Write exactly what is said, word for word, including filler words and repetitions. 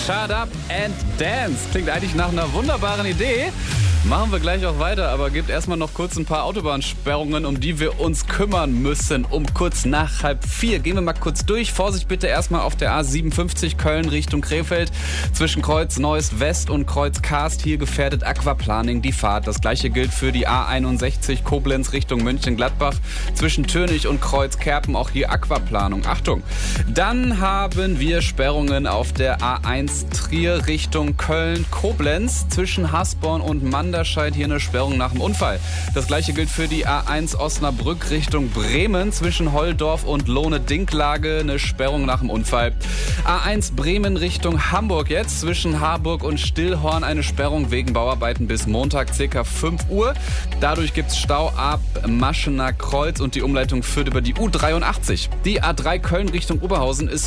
Shut Up and Dance. Klingt eigentlich nach einer wunderbaren Idee. Machen wir gleich auch weiter, aber gibt erstmal noch kurz ein paar Autobahnsperrungen, um die wir uns kümmern müssen. Um kurz nach halb vier gehen wir mal kurz durch. Vorsicht bitte erstmal auf der A siebenundfünfzig Köln Richtung Krefeld. Zwischen Kreuz Neuss West und Kreuz Karst. Hier gefährdet Aquaplaning die Fahrt. Das gleiche gilt für die A einundsechzig Koblenz Richtung München-Gladbach. Zwischen Türnich und Kreuz Kerpen auch hier Aquaplanung. Achtung! Dann haben wir Sperrungen auf der A eins Trier Richtung Köln-Koblenz. Zwischen Hasborn und Manderscheid hier eine Sperrung nach dem Unfall. Das gleiche gilt für die A eins Osnabrück Richtung Bremen. Zwischen Holldorf und Lohne-Dinklage eine Sperrung nach dem Unfall. A eins Bremen Richtung Hamburg jetzt. Zwischen Harburg und Stillhorn eine Sperrung wegen Bauarbeiten bis Montag ca. fünf Uhr. Dadurch gibt es Stau ab Maschener Kreuz und die Umleitung führt über die U dreiundachtzig. Die A drei Köln Richtung Oberhausen ist